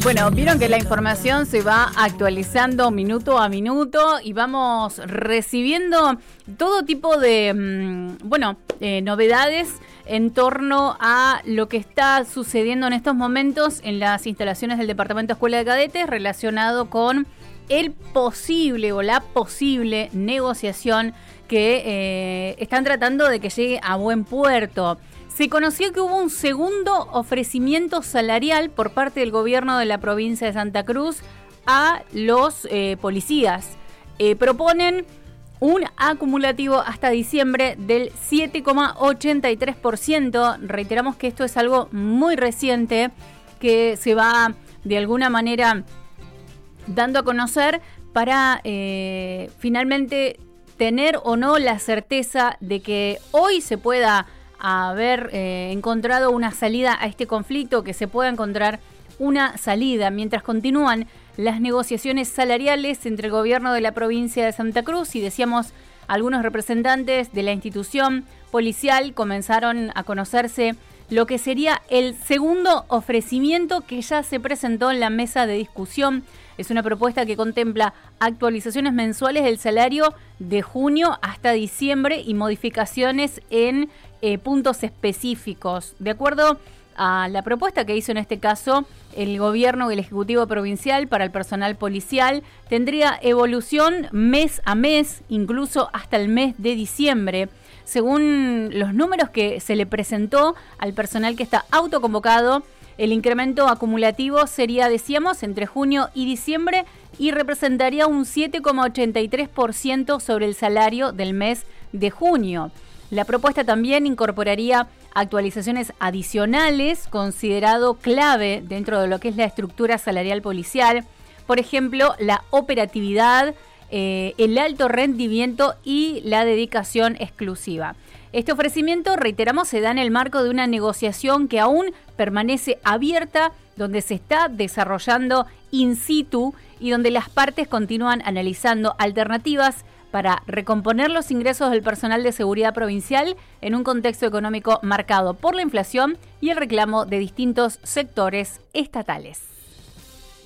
Bueno, vieron que la información se va actualizando minuto a minuto y vamos recibiendo todo tipo de, novedades en torno a lo que está sucediendo en estos momentos en las instalaciones del Departamento de Escuela de Cadetes relacionado con el posible o la posible negociación que están tratando de que llegue a buen puerto. Se conoció que hubo un segundo ofrecimiento salarial por parte del gobierno de la provincia de Santa Cruz a los policías. Proponen un acumulativo hasta diciembre del 7,83%. Reiteramos que esto es algo muy reciente que se va de alguna manera dando a conocer para finalmente tener o no la certeza de que hoy se pueda haber encontrado una salida a este conflicto, que se pueda encontrar una salida mientras continúan las negociaciones salariales entre el gobierno de la provincia de Santa Cruz y decíamos algunos representantes de la institución policial comenzaron a conocerse lo que sería el segundo ofrecimiento que ya se presentó en la mesa de discusión. Es una propuesta que contempla actualizaciones mensuales del salario de junio hasta diciembre y modificaciones en puntos específicos. De acuerdo a la propuesta que hizo en este caso el gobierno y el Ejecutivo Provincial para el personal policial, tendría evolución mes a mes, incluso hasta el mes de diciembre. Según los números que se le presentó al personal que está autoconvocado, el incremento acumulativo sería, decíamos, entre junio y diciembre y representaría un 7,83% sobre el salario del mes de junio. La propuesta también incorporaría actualizaciones adicionales, considerado clave dentro de lo que es la estructura salarial policial. Por ejemplo, la operatividad, el alto rendimiento y la dedicación exclusiva. Este ofrecimiento, reiteramos, se da en el marco de una negociación que aún permanece abierta, donde se está desarrollando in situ y donde las partes continúan analizando alternativas para recomponer los ingresos del personal de seguridad provincial en un contexto económico marcado por la inflación y el reclamo de distintos sectores estatales.